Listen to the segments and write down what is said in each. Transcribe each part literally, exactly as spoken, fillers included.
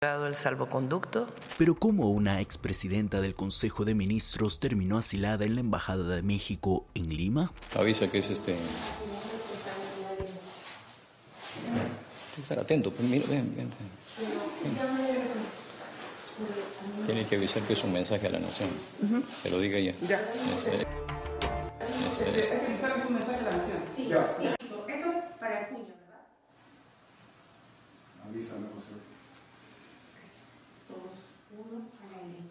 el salvoconducto. Pero ¿cómo una expresidenta del Consejo de Ministros terminó asilada en la Embajada de México en Lima? Avisa que es este... Tienes que estar atento, pues mira, ven, ven, ven. Tiene que avisar que es un mensaje a la nación. Uh-huh. Que lo diga ella. Ya. Este, este, este. Es un mensaje a la nación. Sí, ya. Sí. Esto es para el puño, ¿verdad? Avísame, José. Dos, uno, al aire.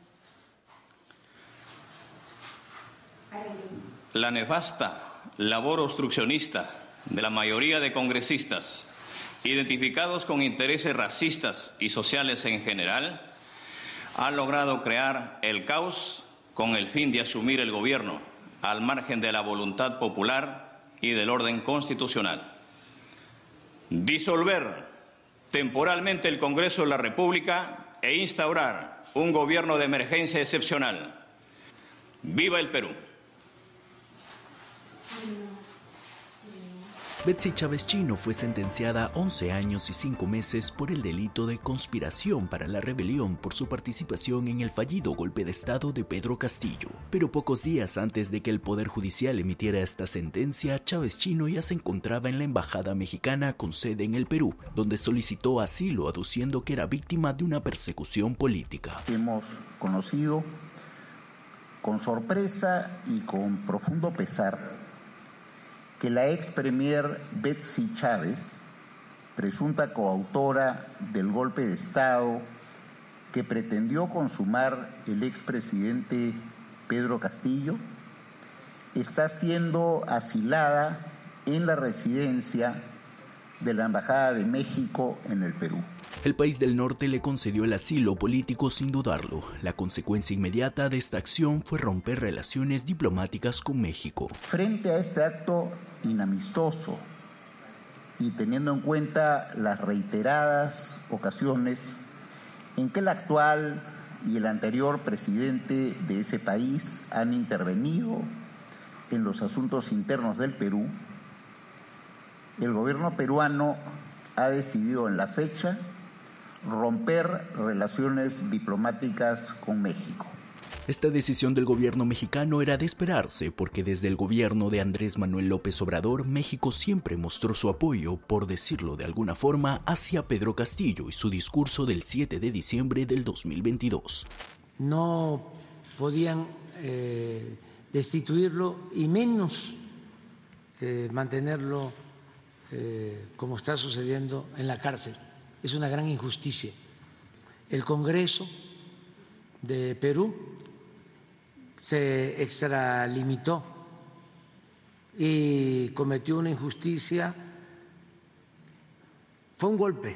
Al aire. La nefasta labor obstruccionista de la mayoría de congresistas, identificados con intereses racistas y sociales en general, ha logrado crear el caos con el fin de asumir el gobierno al margen de la voluntad popular y del orden constitucional. Disolver temporalmente el Congreso de la República e instaurar un gobierno de emergencia excepcional. ¡Viva el Perú! Betsy Chávez Chino fue sentenciada a once años y cinco meses por el delito de conspiración para la rebelión por su participación en el fallido golpe de Estado de Pedro Castillo. Pero pocos días antes de que el Poder Judicial emitiera esta sentencia, Chávez Chino ya se encontraba en la Embajada Mexicana con sede en el Perú, donde solicitó asilo aduciendo que era víctima de una persecución política. Hemos conocido con sorpresa y con profundo pesar que la ex premier Betsy Chávez, presunta coautora del golpe de Estado que pretendió consumar el expresidente Pedro Castillo, está siendo asilada en la residencia de la Embajada de México en el Perú. El país del norte le concedió el asilo político sin dudarlo. La consecuencia inmediata de esta acción fue romper relaciones diplomáticas con México. Frente a este acto inamistoso y teniendo en cuenta las reiteradas ocasiones en que el actual y el anterior presidente de ese país han intervenido en los asuntos internos del Perú, el gobierno peruano ha decidido en la fecha romper relaciones diplomáticas con México. Esta decisión del gobierno mexicano era de esperarse porque desde el gobierno de Andrés Manuel López Obrador, México siempre mostró su apoyo, por decirlo de alguna forma, hacia Pedro Castillo y su discurso del siete de diciembre del dos mil veintidós. No podían eh, destituirlo y menos eh, mantenerlo eh, como está sucediendo en la cárcel. Es una gran injusticia. El Congreso de Perú se extralimitó y cometió una injusticia. Fue un golpe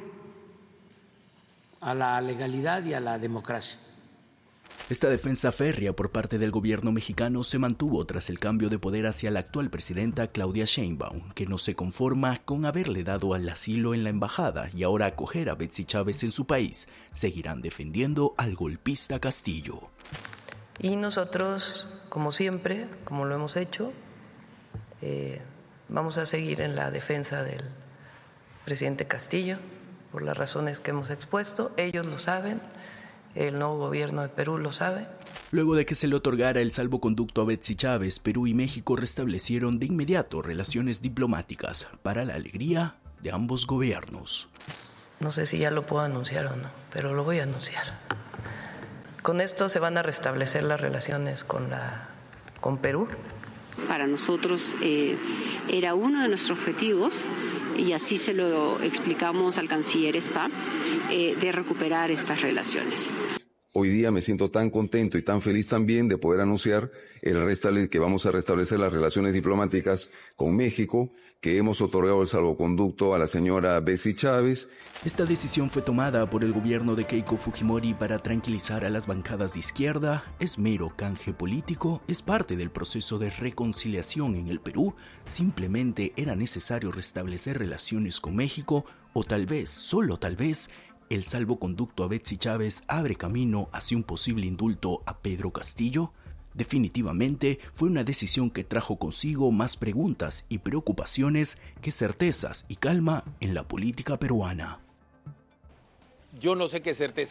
a la legalidad y a la democracia. Esta defensa férrea por parte del gobierno mexicano se mantuvo tras el cambio de poder hacia la actual presidenta Claudia Sheinbaum, que no se conforma con haberle dado el asilo en la embajada y ahora acoger a Betsy Chávez en su país. Seguirán defendiendo al golpista Castillo. Y nosotros, como siempre, como lo hemos hecho, eh, vamos a seguir en la defensa del presidente Castillo por las razones que hemos expuesto. Ellos lo saben. El nuevo gobierno de Perú lo sabe. Luego de que se le otorgara el salvoconducto a Betsy Chávez, Perú y México restablecieron de inmediato relaciones diplomáticas para la alegría de ambos gobiernos. No sé si ya lo puedo anunciar o no, pero lo voy a anunciar. Con esto se van a restablecer las relaciones con, la, con Perú. Para nosotros eh, era uno de nuestros objetivos, y así se lo explicamos al canciller Spa, eh, de recuperar estas relaciones. Hoy día me siento tan contento y tan feliz también de poder anunciar el restable- que vamos a restablecer las relaciones diplomáticas con México, que hemos otorgado el salvoconducto a la señora Betsy Chávez. Esta decisión fue tomada por el gobierno de Keiko Fujimori para tranquilizar a las bancadas de izquierda. ¿Es mero canje político? ¿Es parte del proceso de reconciliación en el Perú? ¿Simplemente era necesario restablecer relaciones con México? ¿O tal vez, solo tal vez, el salvoconducto a Betsy Chávez abre camino hacia un posible indulto a Pedro Castillo? Definitivamente fue una decisión que trajo consigo más preguntas y preocupaciones que certezas y calma en la política peruana. Yo no sé qué certeza